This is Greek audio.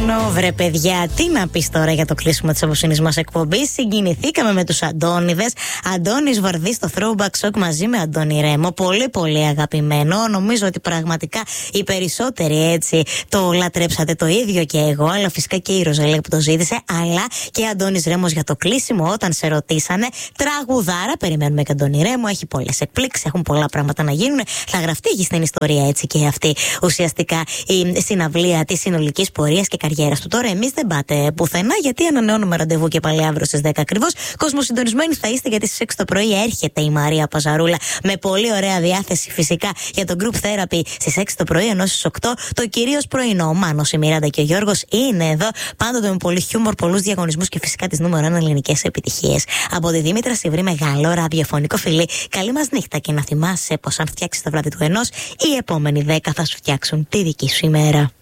κάνω, βρε παιδιά, τι να πεις τώρα για το κλείσιμο της απόψινής μας εκπομπής. Συγκινηθήκαμε με τους Αντώνιδες. Αντώνης Βαρδής στο Throwback Shock μαζί με Αντώνη Ρέμο. Πολύ πολύ αγαπημένο. Νομίζω ότι πραγματικά οι περισσότεροι έτσι το λατρέψατε, το ίδιο και εγώ. Αλλά φυσικά και η Ροζαλία που το ζήτησε. Αλλά και Αντώνης Ρέμος για το κλείσιμο όταν σε ρωτήσανε. Τραγουδάρα, περιμένουμε και Αντώνη Ρέμο. Έχει πολλές εκπλήξεις, έχουν πολλά πράγματα να γίνουν. Θα γραφτεί στην ιστορία έτσι και αυτή ουσιαστικά η συναυλία της συνολικής πορείας και καριέρας του. Τώρα εμείς δεν πάτε πουθενά, γιατί ανανεώνουμε ραντεβού και πάλι αύριο στις 10 ακριβώς. Κοσμοσυντονισμένοι θα είστε, γιατί στις 6 το πρωί έρχεται η Μαρία Παζαρούλα με πολύ ωραία διάθεση φυσικά για το Group Therapy στις 6 το πρωί, ενώ στις 8 το κυρίως πρωινό. Ο Μάνος, η Μιράντα και ο Γιώργος είναι εδώ, πάντοτε με πολύ χιούμορ, πολλούς διαγωνισμούς και φυσικά τις νούμερο 1 ελληνικές επιτυχίες. Από τη Δήμητρα Σιβρή, μεγάλο ραδιοφωνικό φιλί. Καλή μας νύχτα και να θυμάσαι πως αν φτιάξεις το βράδυ του ενός, οι επόμενοι 10 θα σου φτιάξουν τη δική σου ημέρα.